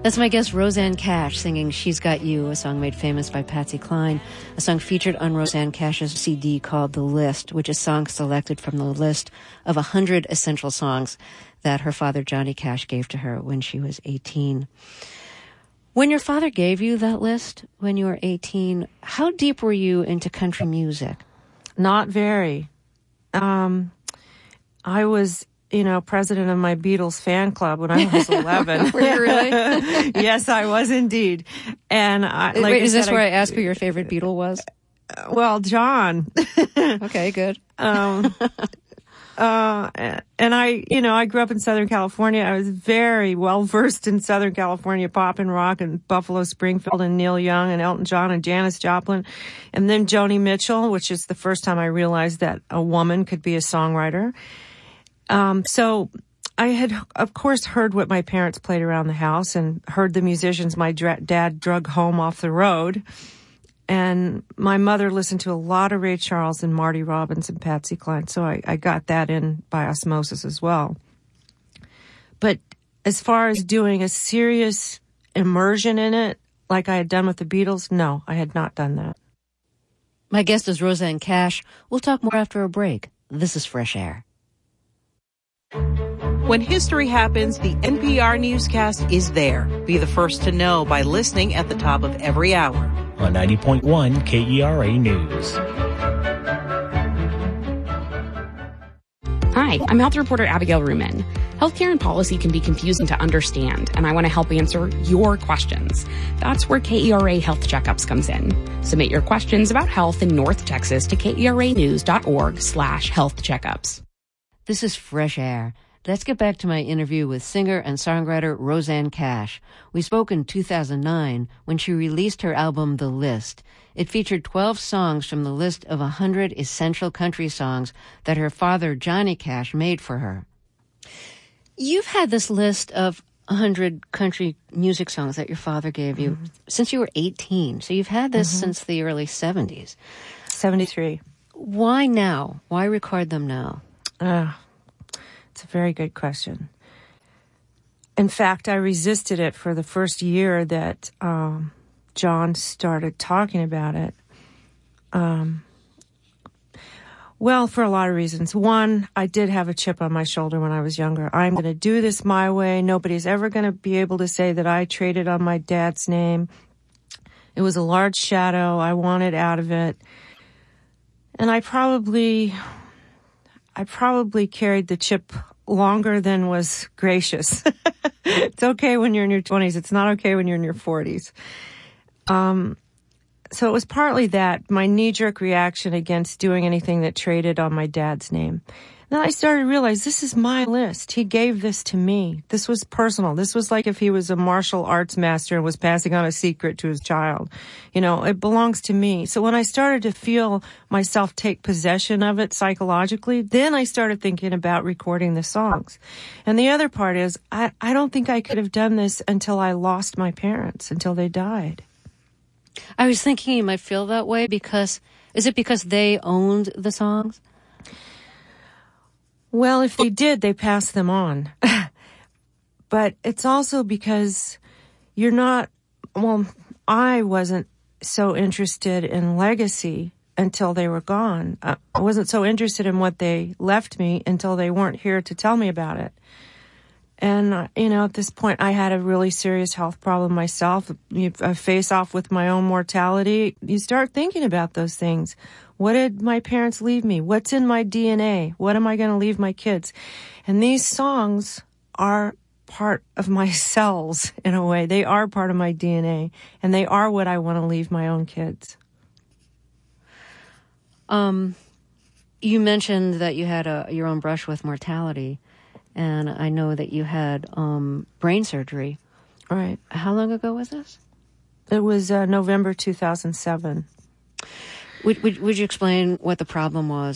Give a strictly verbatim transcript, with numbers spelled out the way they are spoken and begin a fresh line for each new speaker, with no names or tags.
That's my guest, Rosanne Cash, singing She's Got You, a song made famous by Patsy Cline, a song featured on Rosanne Cash's C D called The List, which is songs selected from the list of one hundred essential songs that her father, Johnny Cash, gave to her when she was eighteen. When your father gave you that list when you were eighteen, how deep were you into country music?
Not very. Um, I was... you know, president of my Beatles fan club when I was eleven.
Were you really?
Yes, I was indeed. And I, like
Wait,
I
is
said,
this where I,
I
ask who your favorite Beatle was?
Uh, well, John.
Okay, good.
um, uh, and I, you know, I grew up in Southern California. I was very well versed in Southern California pop and rock and Buffalo Springfield and Neil Young and Elton John and Janis Joplin. And then Joni Mitchell, which is the first time I realized that a woman could be a songwriter. Um, so I had, of course, heard what my parents played around the house and heard the musicians my dra- dad drug home off the road. And my mother listened to a lot of Ray Charles and Marty Robbins and Patsy Cline. So I, I got that in by osmosis as well. But as far as doing a serious immersion in it, like I had done with the Beatles, no, I had not done that.
My guest is Rosanne Cash. We'll talk more after a break. This is Fresh Air.
When history happens, the N P R newscast is there. Be the first to know by listening at the top of every hour.
On ninety point one K E R A News.
Hi, I'm health reporter Abigail Ruman. Healthcare and policy can be confusing to understand, and I want to help answer your questions. That's where K E R A Health Checkups comes in. Submit your questions about health in North Texas to keranews.org slash health checkups.
This is Fresh Air. Let's get back to my interview with singer and songwriter Rosanne Cash. We spoke in two thousand nine when she released her album The List. It featured twelve songs from the list of one hundred essential country songs that her father, Johnny Cash, made for her. You've had this list of one hundred country music songs that your father gave you mm-hmm. since you were eighteen. So you've had this mm-hmm. since the early seventies.
seventy-three.
Why now? Why record them now?
Uh, it's a very good question. In fact, I resisted it for the first year that um, John started talking about it. Um, well, for a lot of reasons. One, I did have a chip on my shoulder when I was younger. I'm going to do this my way. Nobody's ever going to be able to say that I traded on my dad's name. It was a large shadow. I wanted out of it. And I probably... I probably carried the chip longer than was gracious. It's okay when you're in your twenties. It's not okay when you're in your forties. Um, so it was partly that, my knee-jerk reaction against doing anything that traded on my dad's name. Then I started to realize this is my list. He gave this to me. This was personal. This was like if he was a martial arts master and was passing on a secret to his child. You know, it belongs to me. So when I started to feel myself take possession of it psychologically, then I started thinking about recording the songs. And the other part is, I, I don't think I could have done this until I lost my parents, until they died.
I was thinking you might feel that way because, is it because they owned the songs?
Well, if they did, they passed them on. But it's also because you're not, well, I wasn't so interested in legacy until they were gone. I wasn't so interested in what they left me until they weren't here to tell me about it. And, you know, at this point, I had a really serious health problem myself. You face off with my own mortality. You start thinking about those things. What did my parents leave me? What's in my D N A? What am I going to leave my kids? And these songs are part of my cells in a way. They are part of my D N A, and they are what I want to leave my own kids.
Um, you mentioned that you had a, your own brush with mortality, and I know that you had um, brain surgery.
Right.
How long ago was this?
It was uh, November two thousand seven.
Would, would would you explain what the problem was